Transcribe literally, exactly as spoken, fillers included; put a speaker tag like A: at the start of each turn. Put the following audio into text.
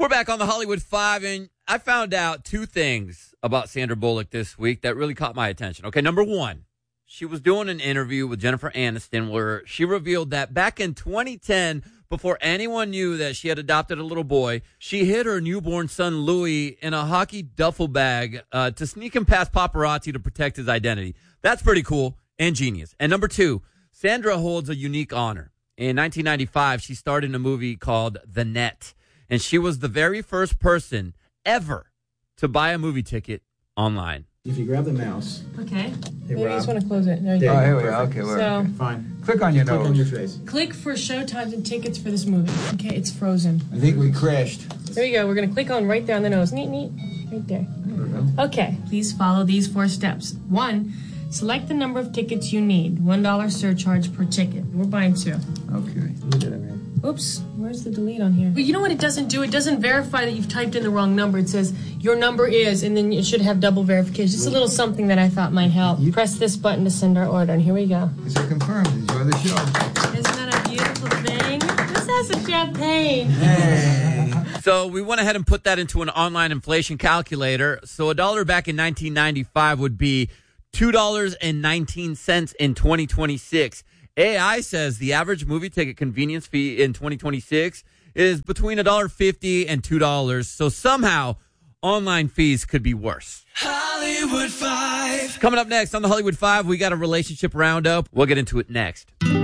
A: We're back on the Hollywood Five, and I found out two things about Sandra Bullock this week that really caught my attention. Okay, number one, she was doing an interview with Jennifer Aniston where she revealed that back in twenty ten, before anyone knew that she had adopted a little boy, she hid her newborn son, Louis, in a hockey duffel bag uh, to sneak him past paparazzi to protect his identity. That's pretty cool and genius. And number two, Sandra holds a unique honor. In nineteen ninety-five, she starred in a movie called The Net, and she was the very first person ever to buy a movie ticket online.
B: If you grab the mouse.
C: Okay.
B: Hey,
C: Maybe you
B: Rob.
C: just want to close it. There you
B: There
C: go.
D: Oh, here we
B: Perfect.
D: are. Okay, we're
C: So-
D: okay.
B: Fine.
D: Click on your
B: Click
D: nose.
B: on your face.
C: Click for showtimes and tickets for this movie. Okay, it's frozen.
D: I think we crashed.
C: There you go. We're going to click on right there on the nose. Neat, neat. Right there. Okay. Please follow these four steps. One, select the number of tickets you need. one dollar surcharge per ticket. We're buying two.
D: Okay.
B: You did it, man.
C: Oops. Where's the delete on here? But you know what it doesn't do? It doesn't verify that you've typed in the wrong number. It says your number is, and then it should have double verification. Just a little something that I thought might help. Press this button to send our order, and here we go.
D: It's a confirmed. Enjoy the show.
C: Isn't that a beautiful thing? This has a champagne.
D: Hey.
A: So we went ahead and put that into an online inflation calculator. So a dollar back in nineteen ninety-five would be two dollars and nineteen cents in twenty twenty-six. A I says the average movie ticket convenience fee in twenty twenty-six is between one dollar fifty and two dollars. So somehow online fees could be worse.
E: Hollywood Five.
A: Coming up next on the Hollywood Five, we got a relationship roundup. We'll get into it next.